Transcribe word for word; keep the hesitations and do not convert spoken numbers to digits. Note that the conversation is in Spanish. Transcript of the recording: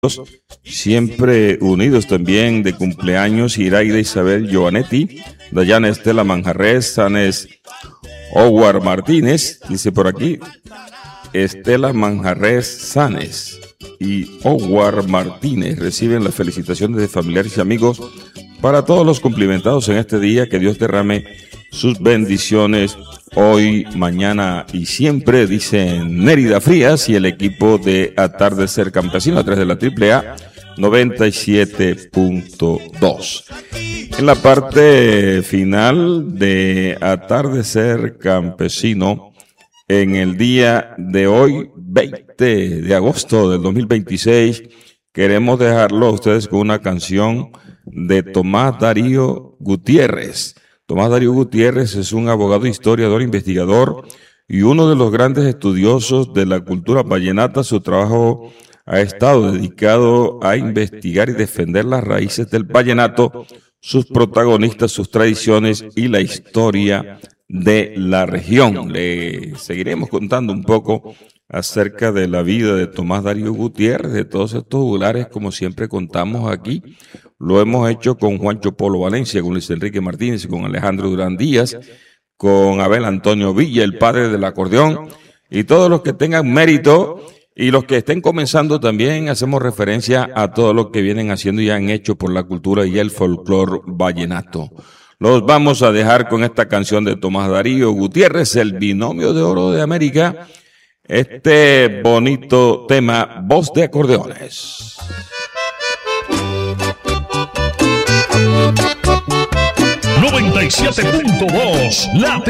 siempre unidos también de cumpleaños, Iraida Isabel Giovanetti, Dayana Estela Manjarres, Sanes Howard Martínez, dice por aquí, Estela Manjarres Sanes y Howard Martínez reciben las felicitaciones de familiares y amigos para todos los cumplimentados en este día. Que Dios derrame sus bendiciones hoy, mañana y siempre, dicen Nérida Frías y el equipo de Atardecer Campesino a través de la Triple A noventa y siete punto dos. En la parte final de Atardecer Campesino, en el día de hoy, veinte de agosto del dos mil veintiséis, queremos dejarlo a ustedes con una canción de Tomás Darío Gutiérrez. Tomás Darío Gutiérrez es un abogado, historiador, investigador y uno de los grandes estudiosos de la cultura vallenata. Su trabajo ha estado dedicado a investigar y defender las raíces del vallenato, sus protagonistas, sus tradiciones y la historia de la región. Le seguiremos contando un poco acerca de la vida de Tomás Darío Gutiérrez, de todos estos lugares, como siempre contamos aquí. Lo hemos hecho con Juancho Polo Valencia, con Luis Enrique Martínez, con Alejandro Durán Díaz, con Abel Antonio Villa, el padre del acordeón, y todos los que tengan mérito y los que estén comenzando también. Hacemos referencia a todo lo que vienen haciendo y han hecho por la cultura y el folclor vallenato. Los vamos a dejar con esta canción de Tomás Darío Gutiérrez, El Binomio de Oro de América, este bonito tema, Voz de Acordeones. noventa y siete punto dos, la